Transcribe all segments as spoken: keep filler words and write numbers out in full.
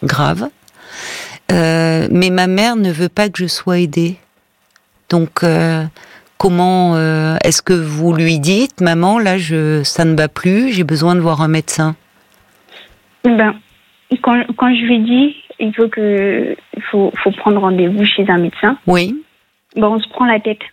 grave. Euh, mais ma mère ne veut pas que je sois aidée. Donc, euh, comment euh, est-ce que vous lui dites, maman, là, je, ça ne va plus, j'ai besoin de voir un médecin? Ben, quand, quand je lui dis, il faut que, il faut, faut prendre rendez-vous chez un médecin. Oui. Ben, on se prend la tête.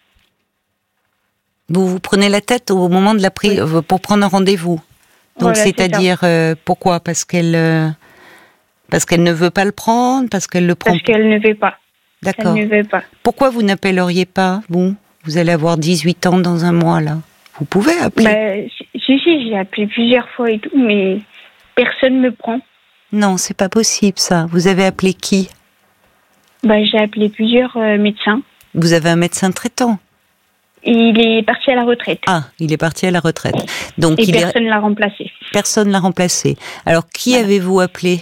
Vous vous prenez la tête au moment de la prise oui. pour prendre un rendez-vous. Donc, voilà, c'est-à-dire c'est euh, pourquoi? Parce qu'elle, euh, parce qu'elle ne veut pas le prendre, parce qu'elle le prend. Parce qu'elle ne veut pas. D'accord. Elle ne veut pas. Pourquoi vous n'appelleriez pas, vous? Vous allez avoir dix-huit ans dans un mois, là. Vous pouvez appeler. Ben, si, si, j'ai appelé plusieurs fois et tout, mais personne ne me prend. Non, c'est pas possible, ça. Vous avez appelé qui? Ben, j'ai appelé plusieurs euh, médecins. Vous avez un médecin traitant? Il est parti à la retraite. Ah, il est parti à la retraite. Donc, et il personne est... l'a remplacé. Personne l'a remplacé. Alors, qui voilà. avez-vous appelé?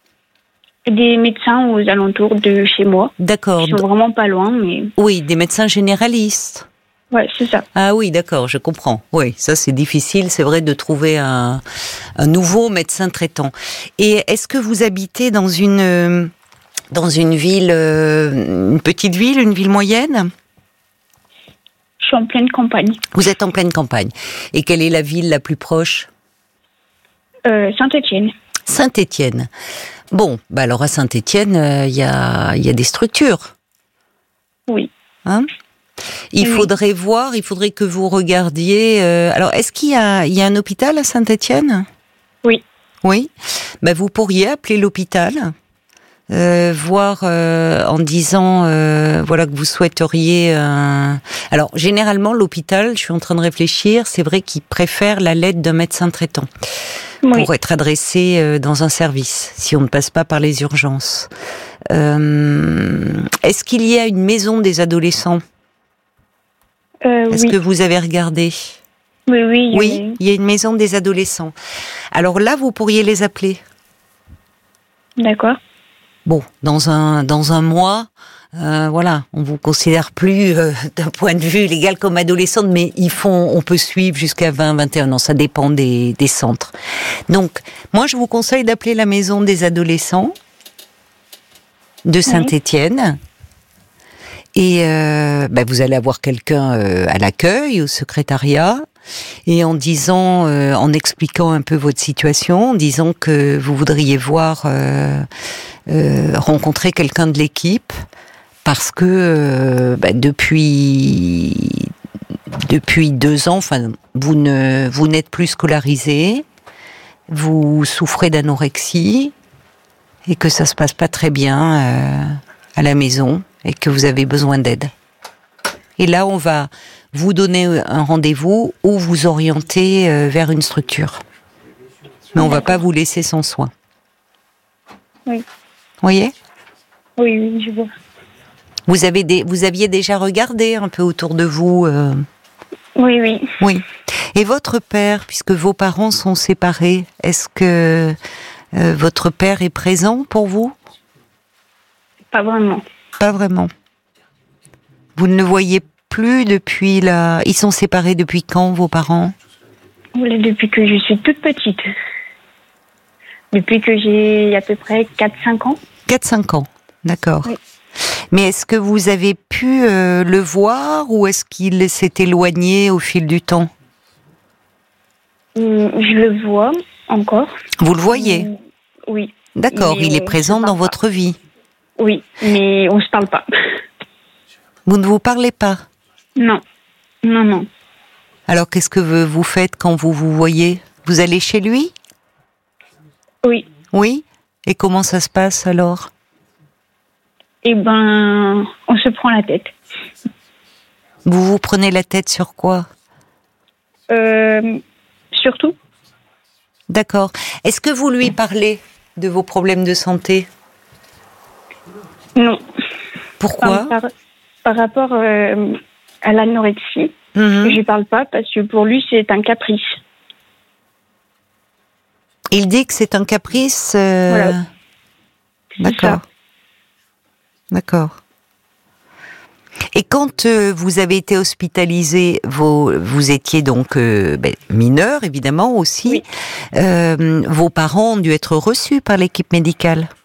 Des médecins aux alentours de chez moi. D'accord. Ils sont vraiment pas loin, mais... Oui, des médecins généralistes. Ouais, c'est ça. Ah oui, d'accord, je comprends. Oui, ça c'est difficile, c'est vrai, de trouver un, un nouveau médecin traitant. Et est-ce que vous habitez dans une, dans une ville, une petite ville, une ville moyenne? Je suis en pleine campagne. Vous êtes en pleine campagne. Et quelle est la ville la plus proche? euh, Saint-Étienne. Saint-Étienne. Bon, bah alors à Saint-Étienne, il euh, y, a, y a des structures. Oui. Hein? Il oui. faudrait voir, il faudrait que vous regardiez... Euh, alors, est-ce qu'il y a, il y a un hôpital à Saint-Étienne? Oui. Oui. Bah, vous pourriez appeler l'hôpital, euh, voir euh, en disant euh, voilà, que vous souhaiteriez... Euh... Alors, généralement, l'hôpital, je suis en train de réfléchir, c'est vrai qu'ils préfèrent la lettre d'un médecin traitant. Oui. Pour être adressé euh, dans un service, si on ne passe pas par les urgences. Euh, est-ce qu'il y a une maison des adolescents? euh, Est-ce oui. que vous avez regardé? Oui, oui. Il oui, a... il y a une maison des adolescents. Alors là, vous pourriez les appeler. D'accord. Bon, dans un, dans un mois... Euh, voilà, on vous considère plus euh, d'un point de vue légal comme adolescente, mais ils font, on peut suivre jusqu'à vingt, vingt et un ans, ça dépend des, des centres. Donc, moi, je vous conseille d'appeler la maison des adolescents de Saint-Étienne. Oui. Et euh, bah, vous allez avoir quelqu'un euh, à l'accueil, au secrétariat, et en disant, euh, en expliquant un peu votre situation, en disant que vous voudriez voir euh, euh, rencontrer quelqu'un de l'équipe. Parce que euh, bah, depuis depuis deux ans, enfin, vous ne vous n'êtes plus scolarisé, vous souffrez d'anorexie et que ça se passe pas très bien euh, à la maison et que vous avez besoin d'aide. Et là, on va vous donner un rendez-vous ou vous orienter euh, vers une structure. Mais on va pas vous laisser sans soin. Oui. Vous voyez ? Oui, oui, je vois. Vous avez des, vous aviez déjà regardé un peu autour de vous euh... Oui, oui. Oui. Et votre père, puisque vos parents sont séparés, est-ce que euh, votre père est présent pour vous? Pas vraiment. Pas vraiment. Vous ne le voyez plus depuis la... Ils sont séparés depuis quand, vos parents? Voilà, depuis que je suis toute petite. Depuis que j'ai à peu près quatre cinq ans. quatre cinq ans, d'accord. Oui. Mais est-ce que vous avez pu euh, le voir ou est-ce qu'il s'est éloigné au fil du temps? Je le vois encore. Vous le voyez? Oui. D'accord, il est présent dans votre vie. Oui, mais on ne se parle pas. Vous ne vous parlez pas? Non, non, non. Alors qu'est-ce que vous faites quand vous vous voyez? Vous allez chez lui? Oui. Oui? Et comment ça se passe alors? Eh ben, on se prend la tête. Vous vous prenez la tête sur quoi? euh, Surtout. D'accord. Est-ce que vous lui parlez de vos problèmes de santé? Non. Pourquoi? Par, par, par rapport euh, à l'anorexie, mmh. je ne parle pas parce que pour lui, c'est un caprice. Il dit que c'est un caprice euh... Voilà. D'accord. D'accord. Et quand euh, vous avez été hospitalisé, vous, vous étiez donc euh, ben, mineur, évidemment aussi. Oui. Euh, vos parents ont dû être reçus par l'équipe médicale.